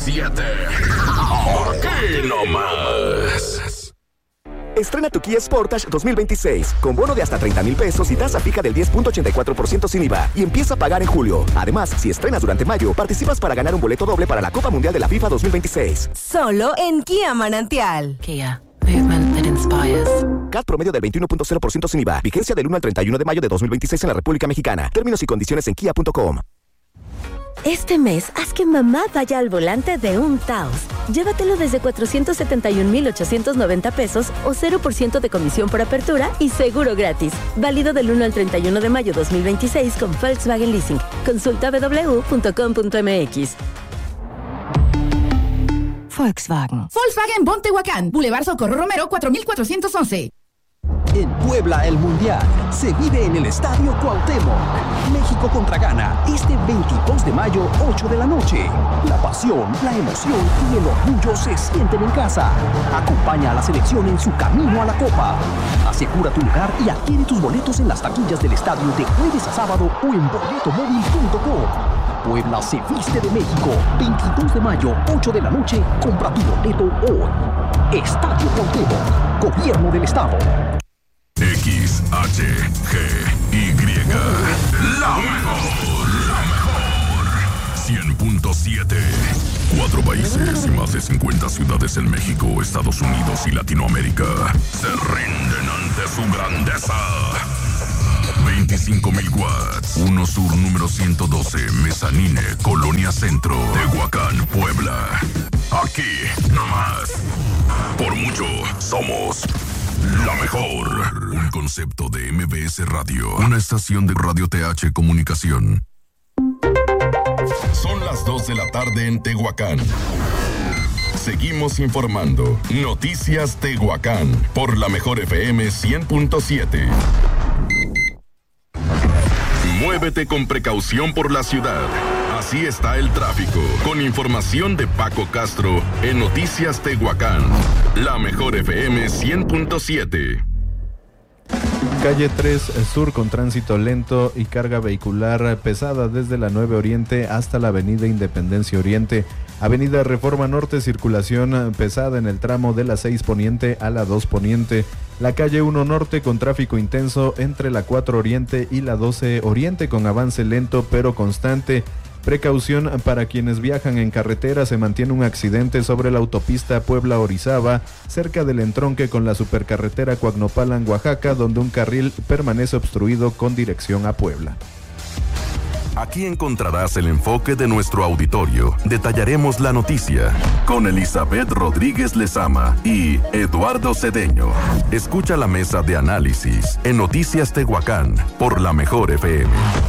100.7. Aquí nomás. Estrena tu Kia Sportage 2026 con bono de hasta 30,000 pesos y tasa fija del 10.84% sin IVA y empieza a pagar en julio. Además, si estrenas durante mayo, participas para ganar un boleto doble para la Copa Mundial de la FIFA 2026. Solo en Kia Manantial. Kia. Movement that inspires. CAT promedio del 21.0% sin IVA. Vigencia del 1 al 31 de mayo de 2026 en la República Mexicana. Términos y condiciones en kia.com. Este mes, haz que mamá vaya al volante de un Taos. Llévatelo desde 471,890 pesos o 0% de comisión por apertura y seguro gratis. Válido del 1 al 31 de mayo 2026 con Volkswagen Leasing. Consulta www.com.mx. Volkswagen Bon Tehuacán, Boulevard Socorro Romero 4411. En Puebla, el Mundial se vive en el Estadio Cuauhtémoc. México contra Ghana, este 22 de mayo, 8 de la noche. La pasión, la emoción y el orgullo se sienten en casa. Acompaña a la selección en su camino a la Copa. Asegura tu lugar y adquiere tus boletos en las taquillas del estadio de jueves a sábado o en boletomóvil.com. Puebla se viste de México, 22 de mayo, 8 de la noche. Compra tu boleto hoy. Estadio Cuauhtémoc, Gobierno del Estado. XHGY, la mejor. 100.7. 4 países y más de 50 ciudades en México, Estados Unidos y Latinoamérica se rinden ante su grandeza. 25,000 watts. 1 Sur número 112, Mezanine, Colonia Centro, Tehuacán, Puebla. Aquí nomás. Por mucho somos la mejor. Un concepto de MBS Radio, una estación de Radio TH Comunicación. Son las 2 de la tarde en Tehuacán. Seguimos informando. Noticias Tehuacán por la mejor FM 100.7. Muévete con precaución por la ciudad. Así está el tráfico. Con información de Paco Castro en Noticias Tehuacán. La mejor FM 100.7. Calle 3 Sur con tránsito lento y carga vehicular pesada desde la 9 Oriente hasta la Avenida Independencia Oriente. Avenida Reforma Norte, circulación pesada en el tramo de la 6 Poniente a la 2 Poniente. La calle 1 Norte con tráfico intenso entre la 4 Oriente y la 12 Oriente con avance lento pero constante. Precaución para quienes viajan en carretera, se mantiene un accidente sobre la autopista Puebla-Orizaba, cerca del entronque con la supercarretera Coagnopalan, Oaxaca, donde un carril permanece obstruido con dirección a Puebla. Aquí encontrarás el enfoque de nuestro auditorio. Detallaremos la noticia con Elizabeth Rodríguez Lezama y Eduardo Cedeño. Escucha la mesa de análisis en Noticias Tehuacán por la mejor FM.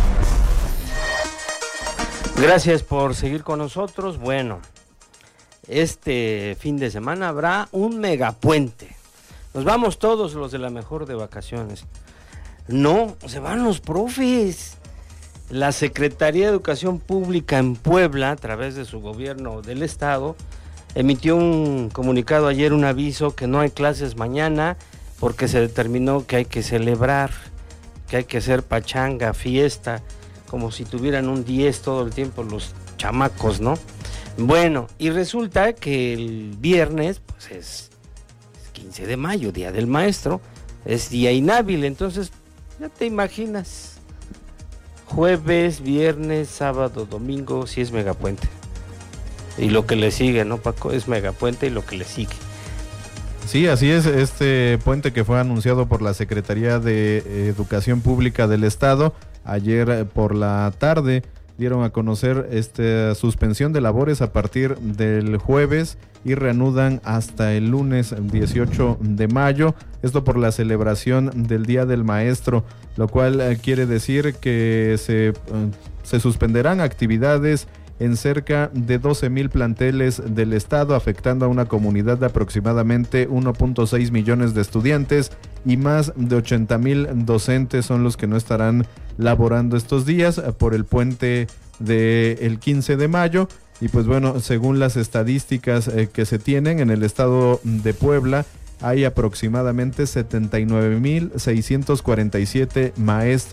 Gracias por seguir con nosotros. Bueno, este fin de semana habrá un megapuente. Nos vamos todos los de la mejor de vacaciones. No, se van los profes. La Secretaría de Educación Pública en Puebla, a través de su gobierno del estado, emitió un comunicado ayer, un aviso que no hay clases mañana porque se determinó que hay que celebrar, que hay que hacer pachanga, fiesta, como si tuvieran un 10 todo el tiempo los chamacos, ¿no? Bueno, y resulta que el viernes, pues es 15 de mayo, Día del Maestro, es día inhábil, entonces ya te imaginas, jueves, viernes, sábado, domingo, sí es megapuente. Y lo que le sigue, ¿no, Paco? Es megapuente y lo que le sigue. Sí, así es, este puente que fue anunciado por la Secretaría de Educación Pública del Estado, ayer por la tarde dieron a conocer esta suspensión de labores a partir del jueves y reanudan hasta el lunes 18 de mayo, esto por la celebración del Día del Maestro, lo cual quiere decir que se suspenderán actividades en cerca de 12,000 planteles del estado, afectando a una comunidad de aproximadamente 1.6 millones de estudiantes y más de 80,000 docentes son los que no estarán laborando estos días por el puente del 15 de mayo. Y pues bueno, según las estadísticas que se tienen en el estado de Puebla, hay aproximadamente 79,647 maestros.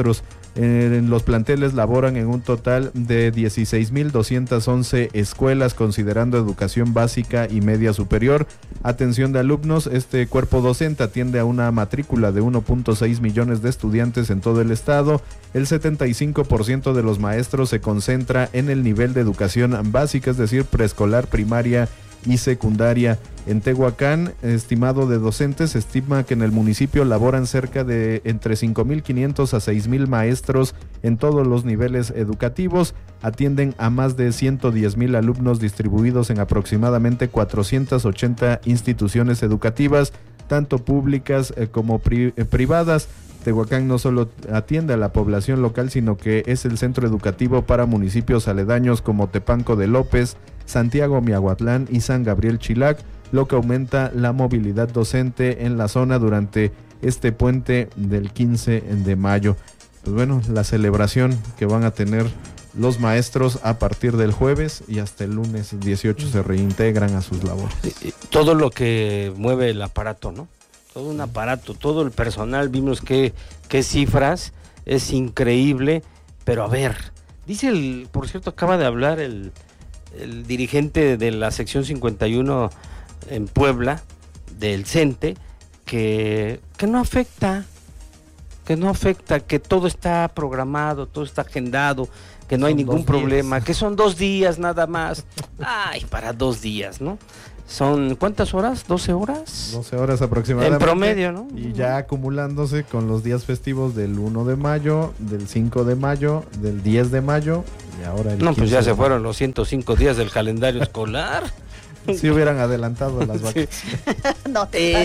En los planteles laboran en un total de 16.211 escuelas, considerando educación básica y media superior. Atención de alumnos, este cuerpo docente atiende a una matrícula de 1.6 millones de estudiantes en todo el estado. El 75% de los maestros se concentra en el nivel de educación básica, es decir, preescolar, primaria y secundaria. En Tehuacán, estimado de docentes, se estima que en el municipio laboran cerca de entre 5.500 a 6.000 maestros en todos los niveles educativos. Atienden a más de 110.000 alumnos distribuidos en aproximadamente 480 instituciones educativas, tanto públicas como privadas. Tehuacán no solo atiende a la población local, sino que es el centro educativo para municipios aledaños como Tepanco de López, Santiago Miahuatlán y San Gabriel Chilac, lo que aumenta la movilidad docente en la zona durante este puente del 15 de mayo. Pues bueno, la celebración que van a tener los maestros a partir del jueves y hasta el lunes 18 se reintegran a sus labores. Todo lo que mueve el aparato, ¿no? Todo un aparato, todo el personal, vimos qué cifras, es increíble, pero a ver, dice por cierto, acaba de hablar el dirigente de la sección 51 en Puebla, del CENTE, que no afecta, que todo está programado, todo está agendado, que no hay ningún problema, que son 2 días nada más. Ay, para 2 días, ¿no? ¿Son cuántas horas? ¿12 horas? 12 horas aproximadamente. En promedio, ¿no? Y ya acumulándose con los días festivos del 1 de mayo, del 5 de mayo, del 10 de mayo y ahora el 15 pues ya se fueron los 105 días del calendario escolar. Si hubieran adelantado las vacaciones. No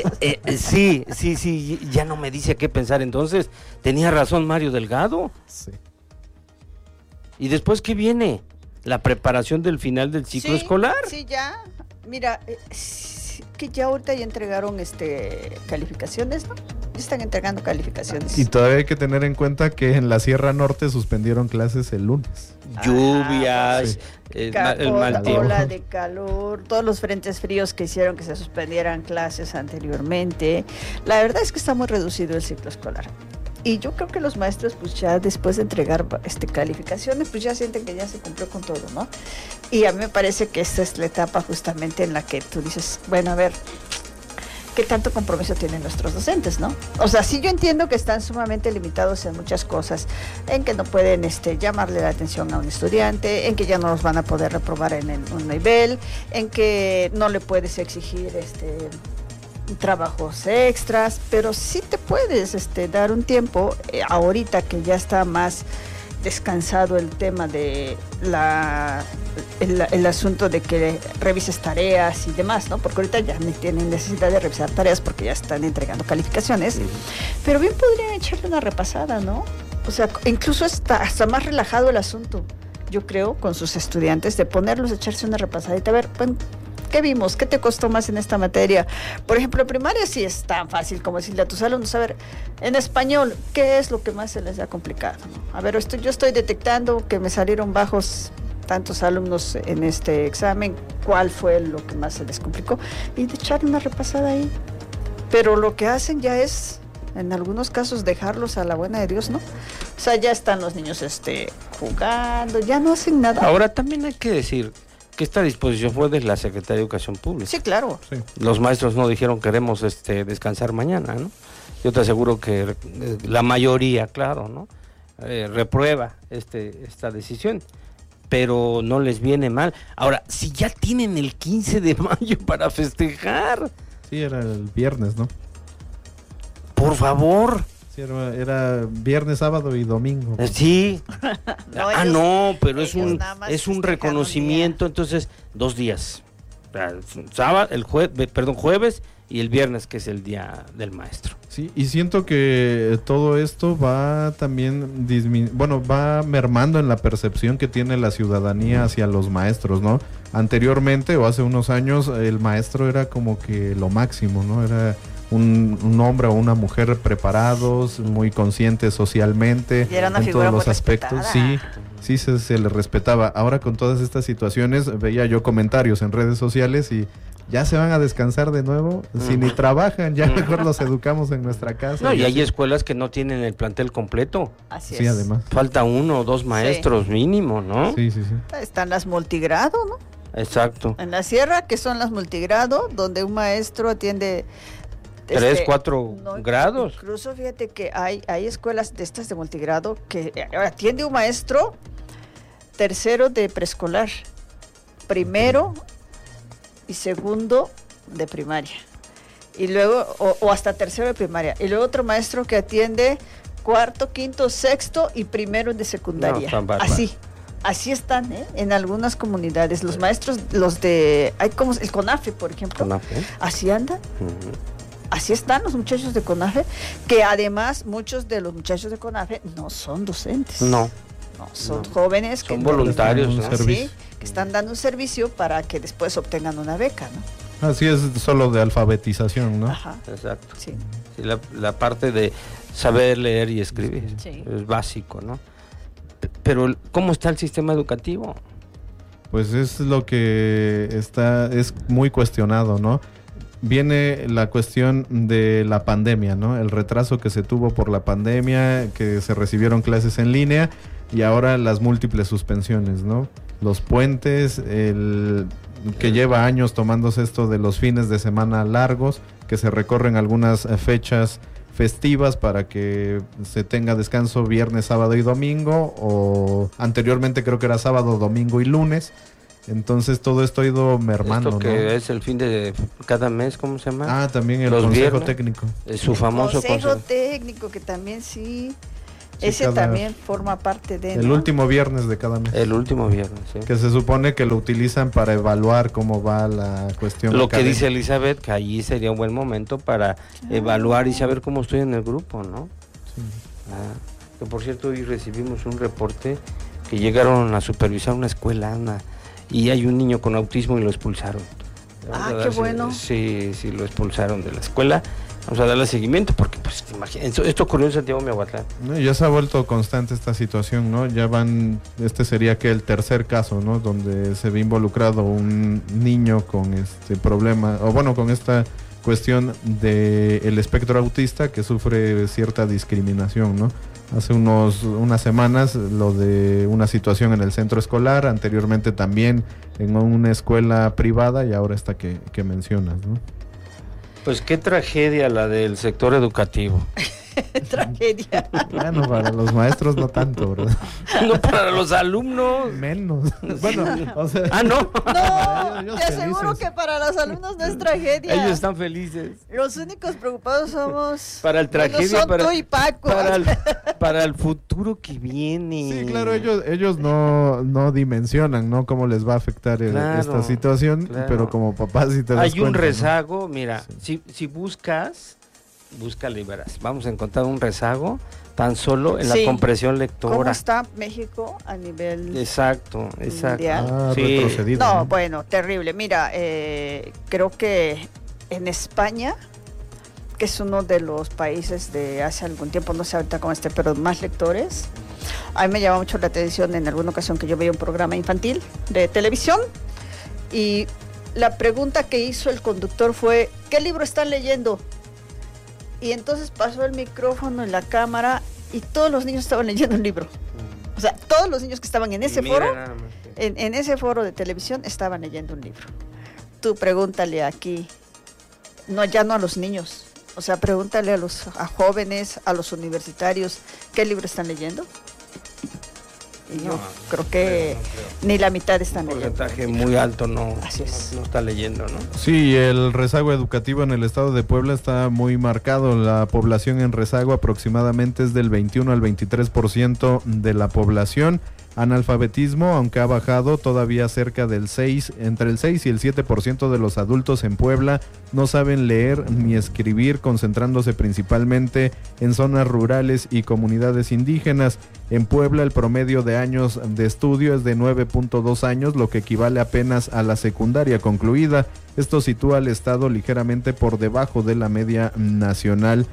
sí, ya no me dice qué pensar. Entonces, ¿tenía razón Mario Delgado? Sí. ¿Y después qué viene? ¿La preparación del final del ciclo escolar? Sí, ya. Mira, que ya ahorita ya entregaron calificaciones, ¿no? Ya están entregando calificaciones. Y todavía hay que tener en cuenta que en la Sierra Norte suspendieron clases el lunes. Lluvias, sí. el mal tiempo. Ola de calor, todos los frentes fríos que hicieron que se suspendieran clases anteriormente. La verdad es que está muy reducido el ciclo escolar. Y yo creo que los maestros, pues ya después de entregar calificaciones, pues ya sienten que ya se cumplió con todo, ¿no? Y a mí me parece que esta es la etapa justamente en la que tú dices, bueno, a ver, ¿qué tanto compromiso tienen nuestros docentes, no? O sea, sí yo entiendo que están sumamente limitados en muchas cosas, en que no pueden llamarle la atención a un estudiante, en que ya no los van a poder reprobar en un nivel, en que no le puedes exigir trabajos extras, pero sí te puedes dar un tiempo, ahorita que ya está más descansado el tema de el asunto de que revises tareas y demás, ¿no? Porque ahorita ya no tienen necesidad de revisar tareas porque ya están entregando calificaciones, pero bien podrían echarle una repasada, ¿no? O sea, incluso hasta más relajado el asunto, yo creo, con sus estudiantes, de ponerlos a echarse una repasadita, a ver, bueno, ¿qué vimos? ¿Qué te costó más en esta materia? Por ejemplo, en primaria sí es tan fácil como decirle a tus alumnos, a ver, en español, ¿qué es lo que más se les ha complicado? A ver, yo estoy detectando que me salieron bajos tantos alumnos en este examen, ¿cuál fue lo que más se les complicó? Y de echarle una repasada ahí. Pero lo que hacen ya es, en algunos casos, dejarlos a la buena de Dios, ¿no? O sea, ya están los niños jugando, ya no hacen nada. Ahora también hay que decir que esta disposición fue de la Secretaría de Educación Pública. Sí, claro. Sí. Los maestros no dijeron queremos descansar mañana, ¿no? Yo te aseguro que la mayoría, claro, ¿no? Reprueba esta decisión, pero no les viene mal. Ahora, si ya tienen el 15 de mayo para festejar. Sí, era el viernes, ¿no? Por favor. Sí, era viernes, sábado y domingo. Sí. No, pero es un reconocimiento, entonces 2 días. Sábado, jueves y el viernes, que es el día del maestro. Sí, y siento que todo esto va también va mermando en la percepción que tiene la ciudadanía hacia los maestros, ¿no? Anteriormente o hace unos años el maestro era como que lo máximo, ¿no? Era un hombre o una mujer preparados, muy conscientes socialmente, y era una en figura todos los aspectos. Respetada. Sí, se le respetaba. Ahora con todas estas situaciones veía yo comentarios en redes sociales y ya se van a descansar de nuevo, si ni trabajan, ya mejor los educamos en nuestra casa. No, y hay escuelas que no tienen el plantel completo. Así Sí, es. además. Falta 1 o 2 maestros mínimo, ¿no? Sí, sí, sí. Están las multigrado, ¿no? Exacto. En la sierra, que son las multigrado, donde un maestro atiende 3, 4 grados. Incluso fíjate que hay escuelas de estas de multigrado que atiende un maestro tercero de preescolar, primero y segundo de primaria, y luego, o hasta tercero de primaria, y luego otro maestro que atiende cuarto, quinto, sexto y primero de secundaria. No, Así están, en algunas comunidades. Los maestros, los de, hay como el CONAFE, por ejemplo, CONAFE. así andan. Así están los muchachos de CONAFE, que además muchos de los muchachos de CONAFE no son docentes. No, son jóvenes son que voluntarios, no, ¿no? sí, que están dando un servicio para que después obtengan una beca, ¿no? Así es, solo de alfabetización, ¿no? Ajá. Exacto. Sí. Sí, la parte de saber leer y escribir Sí. es básico, ¿no? Pero ¿cómo está el sistema educativo? Pues es lo que es muy cuestionado, ¿no? Viene la cuestión de la pandemia, ¿no? El retraso que se tuvo por la pandemia, que se recibieron clases en línea y ahora las múltiples suspensiones, ¿no? Los puentes, que lleva años tomándose esto de los fines de semana largos, que se recorren algunas fechas festivas para que se tenga descanso viernes, sábado y domingo, o anteriormente creo que era sábado, domingo y lunes. Entonces todo esto ha ido mermando, Esto que ¿no? es el fin de cada mes, ¿cómo se llama? Ah, también el Los consejo viernes. técnico. Es su famoso consejo técnico, que también sí, Sí, ese cada- también forma parte de, El ¿no? último viernes de cada mes. El último viernes, sí. Que se supone que lo utilizan para evaluar cómo va la cuestión Lo que académica. dice Elizabeth, que allí sería un buen momento para evaluar y saber cómo estoy en el grupo, ¿no? Sí. Que por cierto, hoy recibimos un reporte que llegaron a supervisar una escuela, y hay un niño con autismo y lo expulsaron. Ah, Vamos a qué dar- bueno. Sí, lo expulsaron de la escuela. Vamos a darle seguimiento porque, pues, te imaginas, esto ocurrió en Santiago Miahuatlán. No, ya se ha vuelto constante esta situación, ¿no? Ya este sería que el tercer caso, ¿no? Donde se ve involucrado un niño con este problema, o bueno, con esta cuestión del espectro autista que sufre cierta discriminación, ¿no? Hace unas semanas lo de una situación en el centro escolar, anteriormente también en una escuela privada y ahora esta que mencionas, ¿no? Pues qué tragedia la del sector educativo. Tragedia. Bueno, para los maestros no tanto, ¿verdad? No, para los alumnos. Menos. Bueno, o sea... Ah, no. No, ellos te aseguro felices. que para los alumnos no es tragedia. Ellos están felices. Los únicos preocupados somos Para el tragedia, son tú y Paco. para el futuro que viene. Sí, claro, ellos no dimensionan, ¿no? Cómo les va a afectar Claro, esta situación, claro. pero como papás sí te das Hay un cuenta, ¿no? rezago, mira, si búscale y verás. Vamos a encontrar un rezago tan solo en Sí. la compresión ¿Cómo lectora. está México a nivel Exacto. mundial? Ah, Sí. retrocedido, No, ¿no? bueno, terrible. Mira, creo que en España, que es uno de los países de hace algún tiempo, no sé ahorita cómo esté, pero más lectores. A mí me llama mucho la atención en alguna ocasión que yo veía un programa infantil de televisión y la pregunta que hizo el conductor fue, ¿qué libro están leyendo? Y entonces pasó el micrófono en la cámara y todos los niños estaban leyendo un libro. O sea, todos los niños que estaban en ese Mira foro, nada más que- en ese foro de televisión, estaban leyendo un libro. Tú pregúntale aquí, ya no a los niños, o sea, pregúntale a jóvenes, a los universitarios, ¿qué libro están leyendo? Y yo creo que ni la mitad están Un leyendo. porcentaje muy alto no está leyendo, ¿no? Sí, el rezago educativo en el estado de Puebla está muy marcado. La población en rezago aproximadamente es del 21 al 23% de la población. Analfabetismo, aunque ha bajado, todavía cerca del entre el 6 y el 7% de los adultos en Puebla no saben leer ni escribir, concentrándose principalmente en zonas rurales y comunidades indígenas. En Puebla el promedio de años de estudio es de 9.2 años, lo que equivale apenas a la secundaria concluida. Esto sitúa al estado ligeramente por debajo de la media nacional.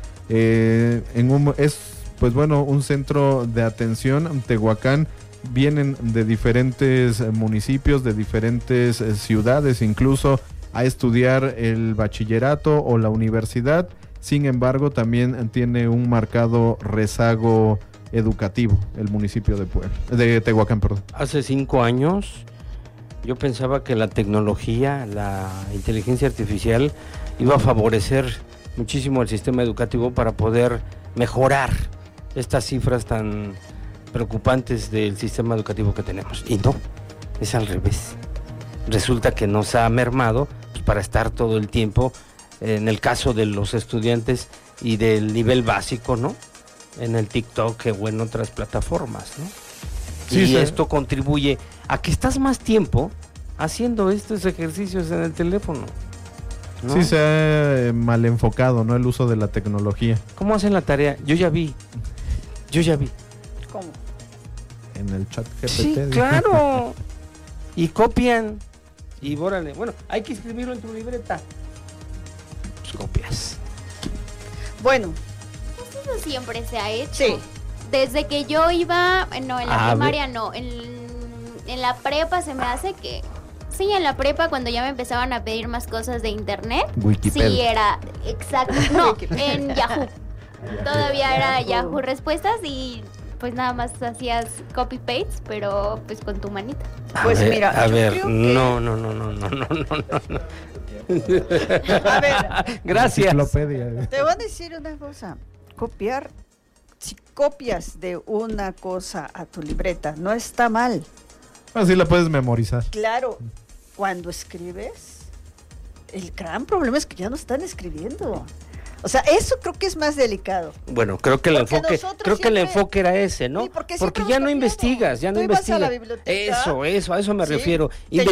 Pues bueno, un centro de atención, Tehuacán. Vienen de diferentes municipios, de diferentes ciudades, incluso a estudiar el bachillerato o la universidad. Sin embargo, también tiene un marcado rezago educativo el municipio de Tehuacán, perdón. Hace 5 años yo pensaba que la tecnología, la inteligencia artificial iba a favorecer muchísimo el sistema educativo para poder mejorar estas cifras tan preocupantes del sistema educativo que tenemos. Y no, es al revés. Resulta que nos ha mermado pues, para estar todo el tiempo, en el caso de los estudiantes y del nivel básico, ¿no? En el TikTok o en otras plataformas, ¿no? Sí, y esto contribuye a que estás más tiempo haciendo estos ejercicios en el teléfono, ¿no? Sí, se ha mal enfocado, ¿no? El uso de la tecnología. ¿Cómo hacen la tarea? Yo ya vi. ¿Cómo? En el chat GPT. Sí, claro. Y copian. Y bórale. Bueno, hay que escribirlo en tu libreta. Pues copias. Bueno. Eso siempre se ha hecho. Sí. Desde que yo iba, no, en la primaria no, en la prepa se me hace que... Sí, en la prepa cuando ya me empezaban a pedir más cosas de internet. Wikipedia. Sí, era, exacto, no, en Yahoo. Todavía era Yahoo Respuestas y pues nada más hacías copy-paste, pero pues con tu manita. Pues mira, a ver, creo no. A ver. Gracias. Te voy a decir una cosa. Copiar, si copias de una cosa a tu libreta, no está mal. Así la puedes memorizar. Claro, cuando escribes, el gran problema es que ya no están escribiendo. O sea, eso creo que es más delicado. Bueno, creo que el enfoque era ese, ¿no? Sí, porque ya no investigas, Tú ibas a la biblioteca, Eso, a eso me refiero.